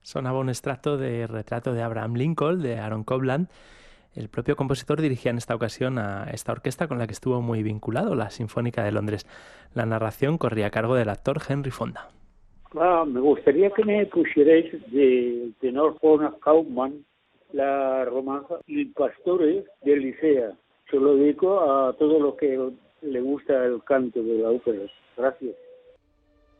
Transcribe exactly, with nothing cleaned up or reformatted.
Sonaba un extracto de Retrato de Abraham Lincoln, de Aaron Copland. El propio compositor dirigía en esta ocasión a esta orquesta con la que estuvo muy vinculado, la Sinfónica de Londres. La narración corría a cargo del actor Henry Fonda. Ah, me gustaría que me pusierais de tenor Jonas Kaufmann la romanza Il Pastore de Licea. Se lo dedico a todo lo que le gusta el canto de la ópera. Gracias.